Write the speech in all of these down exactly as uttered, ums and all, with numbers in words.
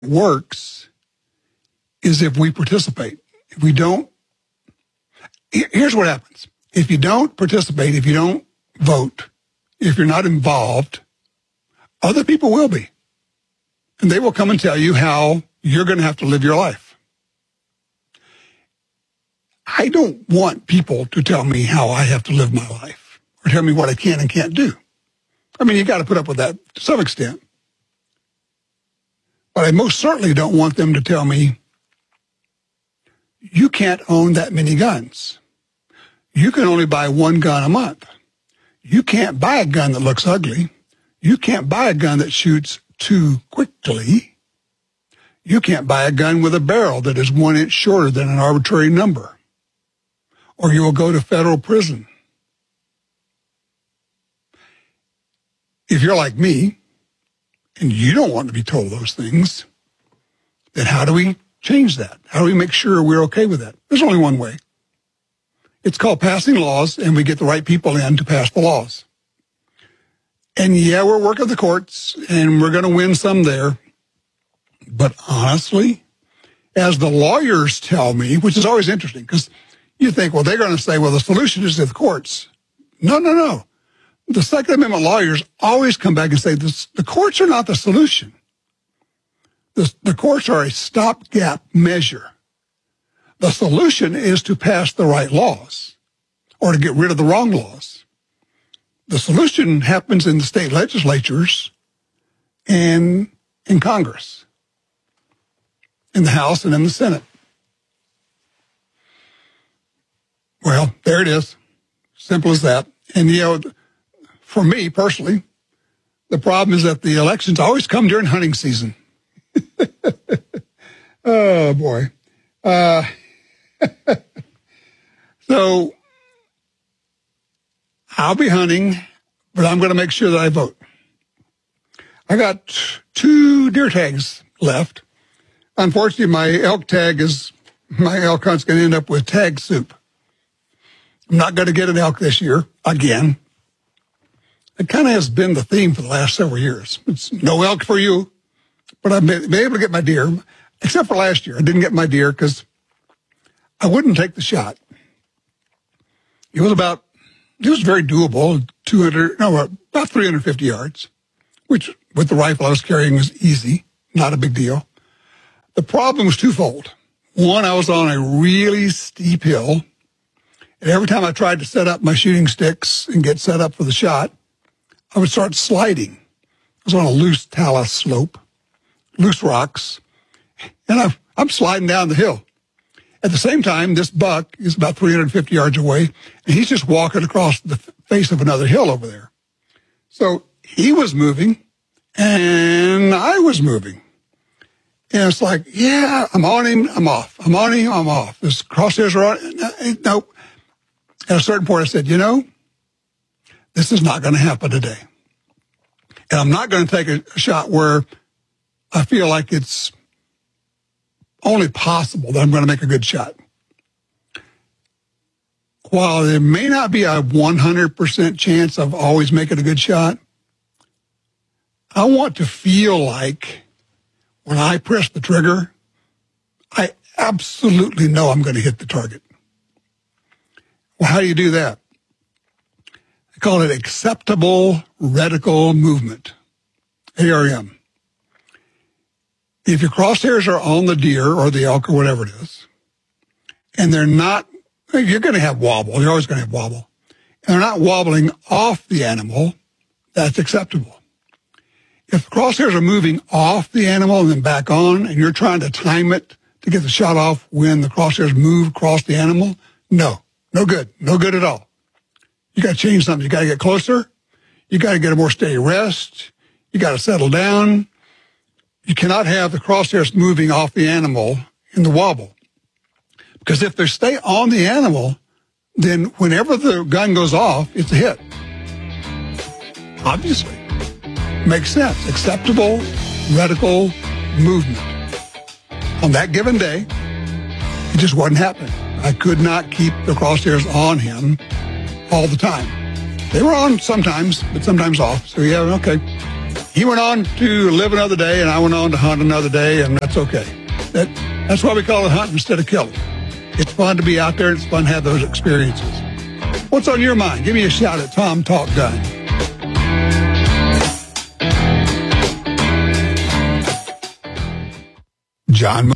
works is if we participate. If we don't, here's what happens. If you don't participate, if you don't vote, if you're not involved, other people will be. And they will come and tell you how you're going to have to live your life. I don't want people to tell me how I have to live my life or tell me what I can and can't do. I mean, you got to put up with that to some extent. But I most certainly don't want them to tell me, you can't own that many guns. You can only buy one gun a month. You can't buy a gun that looks ugly. You can't buy a gun that shoots too quickly. You can't buy a gun with a barrel that is one inch shorter than an arbitrary number, or you will go to federal prison. If you're like me, and you don't want to be told those things, then how do we change that? How do we make sure we're okay with that? There's only one way. It's called passing laws, and we get the right people in to pass the laws. And yeah, we're working the courts, and we're going to win some there. But honestly, as the lawyers tell me, which is always interesting, because you think, well, they're going to say, well, the solution is to the courts. No, no, no. The Second Amendment lawyers always come back and say, this, the courts are not the solution. The, the courts are a stopgap measure. The solution is to pass the right laws or to get rid of the wrong laws. The solution happens in the state legislatures and in Congress, in the House and in the Senate. Well, there it is. Simple as that. And, you know, for me personally, the problem is that the elections always come during hunting season. Oh, boy. Uh, so I'll be hunting, but I'm going to make sure that I vote. I got two deer tags left. Unfortunately, my elk tag is, my elk hunt's going to end up with tag soup. I'm not going to get an elk this year again. It kind of has been the theme for the last several years. It's no elk for you, but I've been, been able to get my deer, except for last year. I didn't get my deer because I wouldn't take the shot. It was about, it was very doable, two hundred, no, about three hundred fifty yards, which with the rifle I was carrying was easy, not a big deal. The problem was twofold. One, I was on a really steep hill, and every time I tried to set up my shooting sticks and get set up for the shot, I would start sliding. I was on a loose talus slope, loose rocks, and I'm, I'm sliding down the hill. At the same time, this buck is about three hundred fifty yards away, and he's just walking across the face of another hill over there. So he was moving, and I was moving. And it's like, yeah, I'm on him, I'm off. I'm on him, I'm off. This crosshairs are on. No. At a certain point, I said, you know, this is not going to happen today. And I'm not going to take a, a shot where I feel like it's only possible that I'm going to make a good shot. While there may not be a one hundred percent chance of always making a good shot, I want to feel like when I press the trigger, I absolutely know I'm going to hit the target. Well, how do you do that? I call it acceptable reticle movement, A R M. If your crosshairs are on the deer or the elk or whatever it is, and they're not, you're going to have wobble. You're always going to have wobble. And they're not wobbling off the animal, that's acceptable. If the crosshairs are moving off the animal and then back on, and you're trying to time it to get the shot off when the crosshairs move across the animal, no, no good, no good at all. You got to change something. You got to get closer. You got to get a more steady rest. You got to settle down. You cannot have the crosshairs moving off the animal in the wobble. Because if they stay on the animal, then whenever the gun goes off, it's a hit. Obviously. Makes sense. Acceptable reticle movement. On that given day, it just wasn't happening. I could not keep the crosshairs on him all the time. They were on sometimes, but sometimes off. So yeah, okay. He went on to live another day, and I went on to hunt another day, and that's okay. That, that's why we call it hunting instead of killing. It's fun to be out there, and it's fun to have those experiences. What's on your mind? Give me a shout at Tom Talk Gun. John.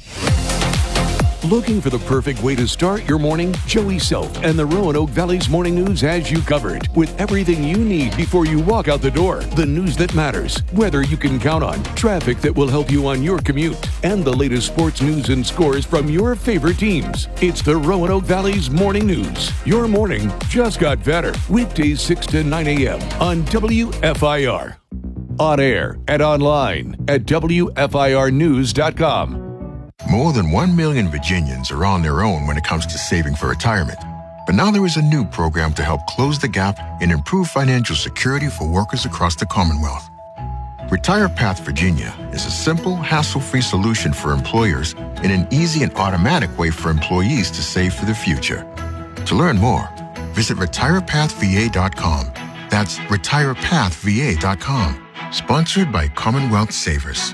Looking for the perfect way to start your morning? Joey Self and the Roanoke Valley's Morning News has you covered with everything you need before you walk out the door. The news that matters, weather you can count on, traffic that will help you on your commute, and the latest sports news and scores from your favorite teams. It's the Roanoke Valley's Morning News. Your morning just got better. Weekdays six to nine a.m. on W F I R. On air and online at W F I R news dot com. More than one million Virginians are on their own when it comes to saving for retirement. But now there is a new program to help close the gap and improve financial security for workers across the Commonwealth. Retire Path Virginia is a simple, hassle-free solution for employers and an easy and automatic way for employees to save for the future. To learn more, visit retire path v a dot com. That's retire path v a dot com. Sponsored by Commonwealth Savers.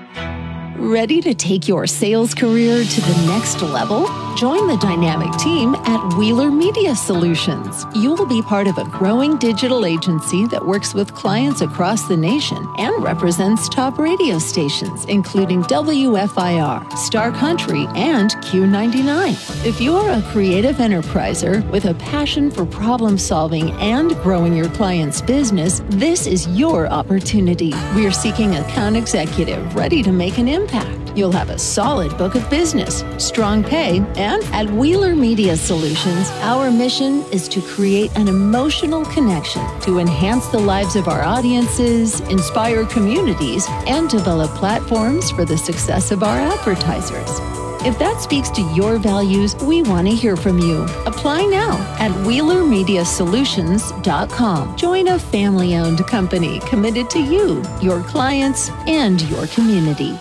Ready to take your sales career to the next level? Join the dynamic team at Wheeler Media Solutions. You'll be part of a growing digital agency that works with clients across the nation and represents top radio stations, including W F I R, Star Country, and Q ninety-nine. If you're a creative enterpriser with a passion for problem solving and growing your client's business, this is your opportunity. We're seeking account executive ready to make an impact. You'll have a solid book of business, strong pay, and at Wheeler Media Solutions, our mission is to create an emotional connection to enhance the lives of our audiences, inspire communities, and develop platforms for the success of our advertisers. If that speaks to your values, we want to hear from you. Apply now at wheeler media solutions dot com. Join a family-owned company committed to you, your clients, and your community.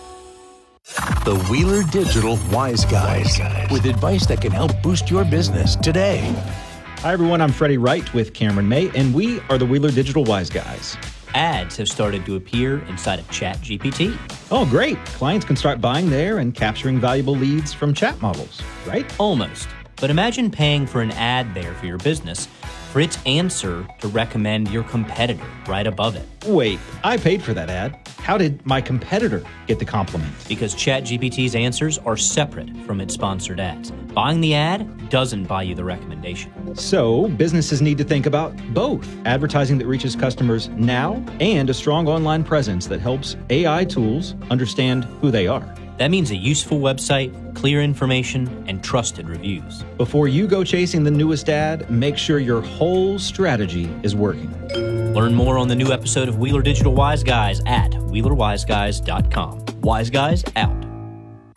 The Wheeler Digital Wise Guys, with advice that can help boost your business today. Hi, everyone. I'm Freddie Wright with Cameron May, and we are the Wheeler Digital Wise Guys. Ads have started to appear inside of Chat G P T. Oh, great. Clients can start buying there and capturing valuable leads from chat models, right? Almost. But imagine paying for an ad there for your business for its answer to recommend your competitor right above it. Wait, I paid for that ad. How did my competitor get the compliment? Because ChatGPT's answers are separate from its sponsored ads. Buying the ad doesn't buy you the recommendation. So businesses need to think about both advertising that reaches customers now and a strong online presence that helps A I tools understand who they are. That means a useful website, clear information, and trusted reviews. Before you go chasing the newest ad, make sure your whole strategy is working. Learn more on the new episode of Wheeler Digital Wise Guys at wheeler wise guys dot com. Wise Guys out.